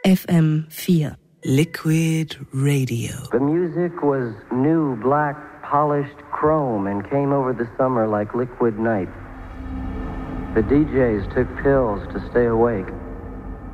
FM4. Liquid Radio. The music was new, black, polished chrome and came over the summer like liquid night. The DJs took pills to stay awake.